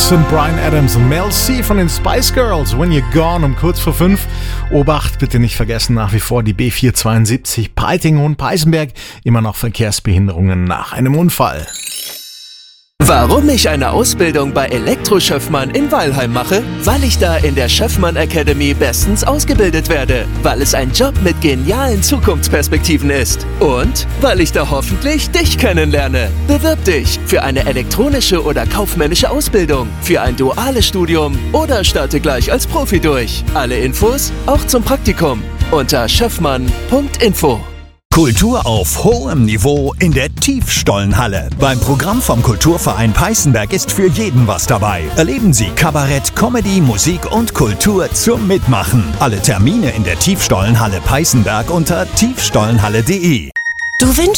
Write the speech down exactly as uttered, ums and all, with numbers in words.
sind Bryan Adams und Mel C von den Spice Girls. When You're Gone um kurz vor fünf. Obacht, bitte nicht vergessen, nach wie vor die B vierhundertzweiundsiebzig Peiting und Peißenberg. Immer noch Verkehrsbehinderungen nach einem Unfall. Warum ich eine Ausbildung bei Elektro-Schöffmann in Weilheim mache? Weil ich da in der Schöffmann Academy bestens ausgebildet werde. Weil es ein Job mit genialen Zukunftsperspektiven ist. Und weil ich da hoffentlich dich kennenlerne. Bewirb dich für eine elektronische oder kaufmännische Ausbildung, für ein duales Studium oder starte gleich als Profi durch. Alle Infos, auch zum Praktikum, unter schöffmann punkt info. Kultur auf hohem Niveau in der Tiefstollenhalle. Beim Programm vom Kulturverein Peißenberg ist für jeden was dabei. Erleben Sie Kabarett, Comedy, Musik und Kultur zum Mitmachen. Alle Termine in der Tiefstollenhalle Peißenberg unter tiefstollenhalle punkt de. Du wünschst